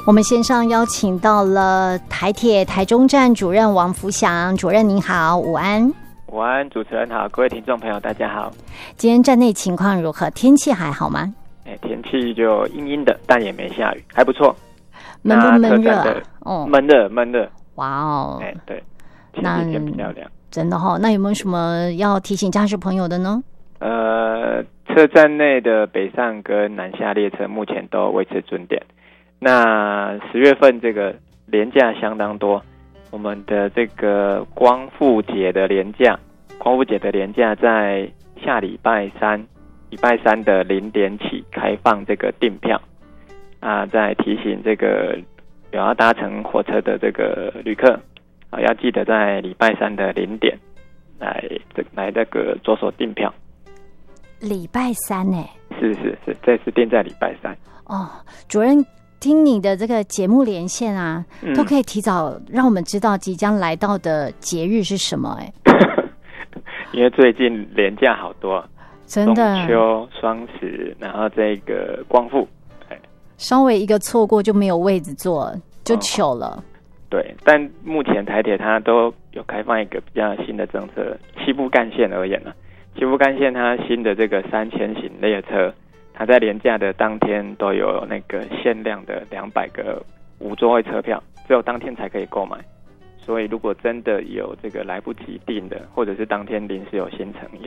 我们线上邀请到了台铁台中站主任王福祥主任，您好，午安。 午安，主持人好，各位听众朋友大家好。 今天站内情况如何？天气还好吗？ 天气就阴阴的，但也没下雨，还不错。 闷不闷热啊？ 哦，闷热。 哇哦， 对，前几天比较凉。 真的哦，那有没有什么要提醒驾驶朋友的呢？ 车站内的北上跟南下列车目前都维持准点。那10月份这个连假相当多，我们的这个光复节的连假在下礼拜三的0点起开放这个订票啊，再提醒这个有要搭乘火车的这个旅客啊，要记得在礼拜三的0点来这个着手订票。 礼拜三呢？ 是，这次定在礼拜三。哦， 主任，听你的这个节目连线啊，都可以提早让我们知道即将来到的节日是什么因为最近连假好多， 真的， 中秋、双十，然后这个光复， 稍微一个错过就没有位置坐，就糗了。 对，但目前台铁它都有开放一个比较新的政策，西部干线而言呢，西部干线它新的这个3000型列车，它在连假的当天都有那个限量的200个无座位车票，只有当天才可以购买。所以如果真的有这个来不及订的，或者是当天临时有行程